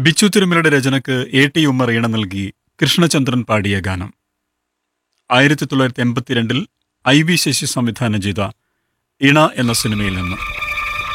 Bichu തിരുമലയുടെ രചനയ്ക്ക് A.T. Ummer ഈണം നൽകി കൃഷ്ണചന്ദ്രൻ പാടിയ ഗാനം 1982 IV ശശി സംവിധാനം ചെയ്ത ഇണ എന്ന സിനിമയിൽ നിന്ന്.